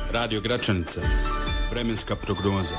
Radio Gračanica. Vremenska prognoza.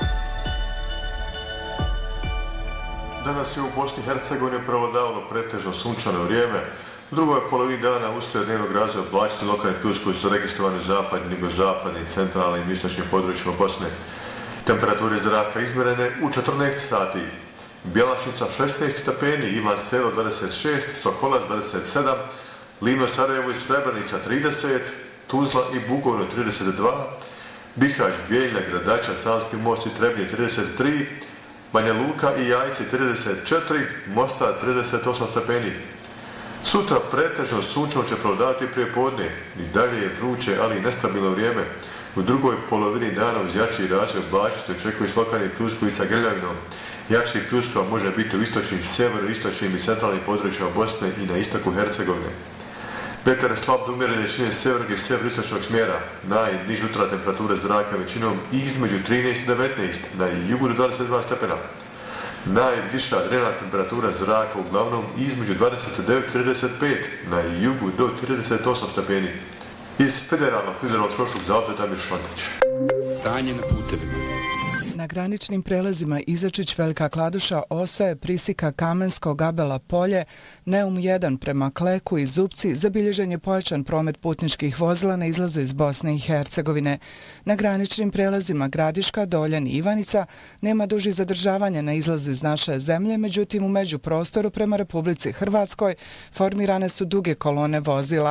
Danas je u Bosni i Hercegovini prevladavalo pretežno sunčano vrijeme. U drugoj polovini dana usred dnevnog razvoja oblačiti lokalni plus koji su registrovani u zapadnim, jugozapadnim, centralnim i istočnim područjima Bosne. Temperature zraka izmjerene u 14 sati. Bjelašnica 16 stepeni, Ivan Selo 26, Sokolac 27, Livno, Sarajevo i Srebrenica 30, Tuzla i Bugojno 32, Bihać, Bijeljina, Gradača, Canski most i Trebnje 33, Banja Luka i Jajci 34, Mostar 38 stepeni. Sutra pretežno sunčano će prevladavati prije podne. I dalje je vruće, ali i nestabilno vrijeme. U drugoj polovini dana uz jači razvoj oblačnosti očekuju lokalni pljuskovi sa grljavinom. Jači pljuskova može biti u istočnim, sjeveroistočnim i centralnim područjima Bosne i na istoku Hercegovine. Vetar je slab do umjerene jačine sjevernog i sjeveroistočnog smjera. Najniža jutra temperature zraka većinom između 13 i 19, na jugu do 22 stepena. Najviša dnevna temperatura zraka uglavnom između 29 i 35, na jugu do 38 stepeni. Iz Federalnog hidrometeorološkog zavoda Damir Švantić. Stanje na putevima. Na graničnim prelazima Izačić, Velika Kladuša, Osoje, Prisika, Kamensko, Gabela, Polje, Neum 1 prema Kleku i Zupci zabilježen je pojačan promet putničkih vozila na izlazu iz Bosne i Hercegovine. Na graničnim prelazima Gradiška, Doljan i Ivanica nema dužih zadržavanja na izlazu iz naše zemlje, međutim u međuprostoru prema Republici Hrvatskoj formirane su duge kolone vozila.